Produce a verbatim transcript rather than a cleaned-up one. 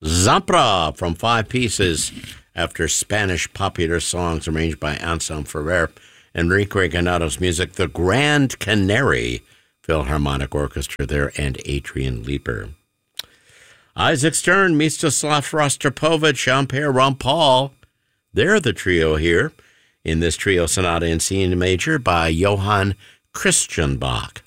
Zampra from Five Pieces, after Spanish popular songs arranged by Anselm Ferrer. Enrique Granado's music, the Grand Canary Philharmonic Orchestra there, and Adrian Leeper. Isaac Stern, Mstislav Rostropovich, Jean-Pierre Rampal. They're the trio here in this trio sonata in C major by Johann Christian Bach.